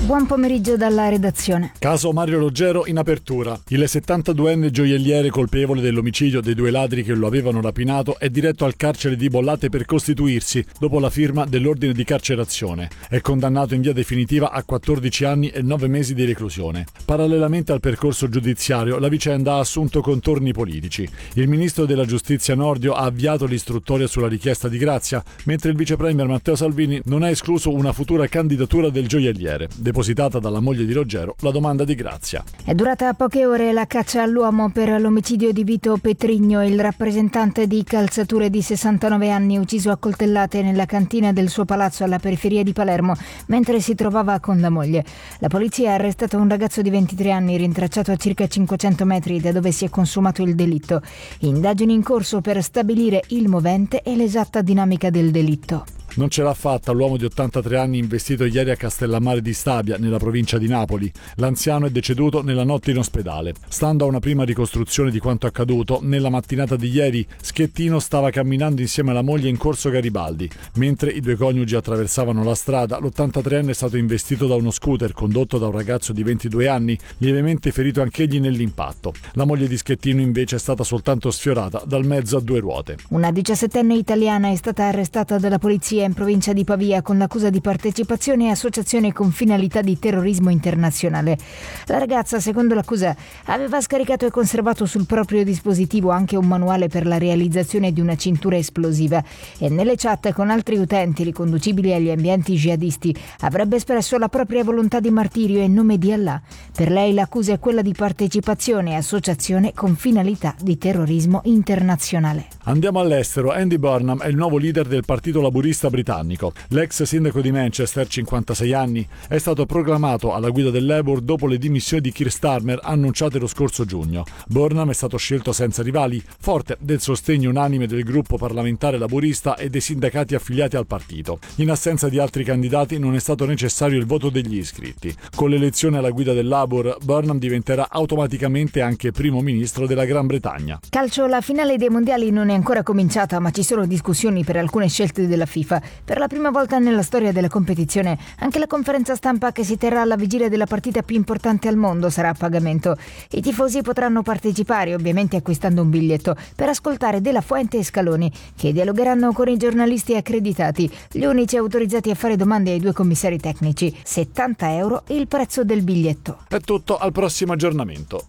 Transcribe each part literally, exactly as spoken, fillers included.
Buon pomeriggio dalla redazione. Caso Mario Roggero in apertura. Il settantaduenne gioielliere colpevole dell'omicidio dei due ladri che lo avevano rapinato è diretto al carcere di Bollate per costituirsi dopo la firma dell'ordine di carcerazione. È condannato in via definitiva a quattordici anni e nove mesi di reclusione. Parallelamente al percorso giudiziario, la vicenda ha assunto contorni politici. Il ministro della giustizia Nordio ha avviato l'istruttoria sulla richiesta di grazia, mentre il vice premier Matteo Salvini non ha escluso una futura candidatura del gioielliere. Depositata dalla moglie di Roggero la domanda di grazia. È durata poche ore la caccia all'uomo per l'omicidio di Vito Petrigno, il rappresentante di calzature di sessantanove anni ucciso a coltellate nella cantina del suo palazzo alla periferia di Palermo mentre si trovava con la moglie. La polizia ha arrestato un ragazzo di ventitré anni rintracciato a circa cinquecento metri da dove si è consumato il delitto. Indagini in corso per stabilire il movente e l'esatta dinamica del delitto. Non ce l'ha fatta l'uomo di ottantatré anni investito ieri a Castellammare di Stabia, nella provincia di Napoli. L'anziano è deceduto nella notte in ospedale. Stando a una prima ricostruzione di quanto accaduto, nella mattinata di ieri Schettino stava camminando insieme alla moglie in corso Garibaldi. Mentre i due coniugi attraversavano la strada, l'ottantatreenne è stato investito da uno scooter condotto da un ragazzo di ventidue anni, lievemente ferito anch'egli nell'impatto. La moglie di Schettino invece è stata soltanto sfiorata dal mezzo a due ruote. Una diciassettenne italiana è stata arrestata dalla polizia in provincia di Pavia con l'accusa di partecipazione e associazione con finalità di terrorismo internazionale. La ragazza, secondo l'accusa, aveva scaricato e conservato sul proprio dispositivo anche un manuale per la realizzazione di una cintura esplosiva e nelle chat con altri utenti riconducibili agli ambienti jihadisti avrebbe espresso la propria volontà di martirio in nome di Allah. Per lei l'accusa è quella di partecipazione e associazione con finalità di terrorismo internazionale. Andiamo all'estero. Andy Burnham è il nuovo leader del Partito Laburista britannico. L'ex sindaco di Manchester, cinquantasei anni, è stato proclamato alla guida del Labour dopo le dimissioni di Keir Starmer annunciate lo scorso giugno. Burnham è stato scelto senza rivali, forte del sostegno unanime del gruppo parlamentare laburista e dei sindacati affiliati al partito. In assenza di altri candidati non è stato necessario il voto degli iscritti. Con l'elezione alla guida del Labour, Burnham diventerà automaticamente anche primo ministro della Gran Bretagna. Calcio, la finale dei mondiali non è ancora cominciata, ma ci sono discussioni per alcune scelte della FIFA. Per la prima volta nella storia della competizione, anche la conferenza stampa che si terrà alla vigilia della partita più importante al mondo sarà a pagamento. I tifosi potranno partecipare, ovviamente acquistando un biglietto, per ascoltare De La Fuente e Scaloni, che dialogheranno con i giornalisti accreditati, gli unici autorizzati a fare domande ai due commissari tecnici. settanta euro il prezzo del biglietto. È tutto, al prossimo aggiornamento.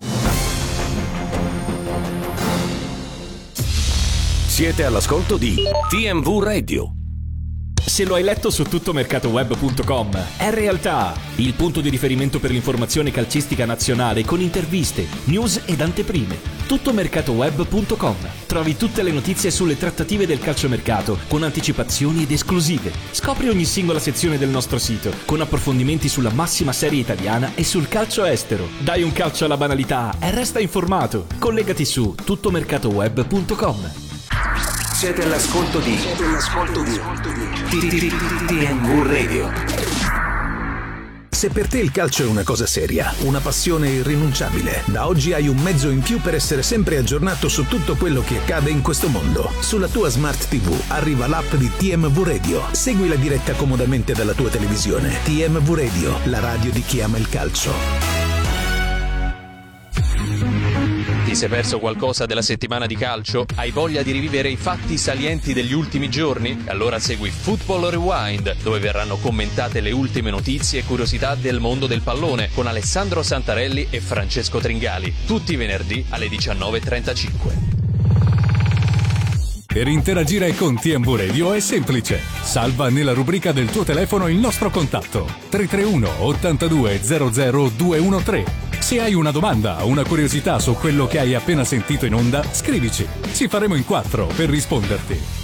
Siete all'ascolto di T M V Radio. Se lo hai letto su tuttomercatoweb punto com, è realtà, il punto di riferimento per l'informazione calcistica nazionale con interviste, news ed anteprime. tuttomercatoweb punto com. Trovi tutte le notizie sulle trattative del calciomercato con anticipazioni ed esclusive. Scopri ogni singola sezione del nostro sito con approfondimenti sulla massima serie italiana e sul calcio estero. Dai un calcio alla banalità e resta informato. Collegati su tuttomercatoweb punto com. Siete all'ascolto di Siete all'ascolto di T M V Radio. Se per te il calcio è una cosa seria, una passione irrinunciabile, da oggi hai un mezzo in più per essere sempre aggiornato su tutto quello che accade in questo mondo. Sulla tua Smart ti vu arriva l'app di T M V Radio. Segui la diretta comodamente dalla tua televisione. T M V Radio, la radio di chi ama il calcio. Ti sei perso qualcosa della settimana di calcio? Hai voglia di rivivere i fatti salienti degli ultimi giorni? Allora segui Football Rewind, dove verranno commentate le ultime notizie e curiosità del mondo del pallone con Alessandro Santarelli e Francesco Tringali, tutti i venerdì alle diciannove e trentacinque. Per interagire con T M V Radio è semplice. Salva nella rubrica del tuo telefono il nostro contatto tre tre uno ottantadue zero zero due uno tre. Se hai una domanda o una curiosità su quello che hai appena sentito in onda, scrivici. Ci faremo in quattro per risponderti.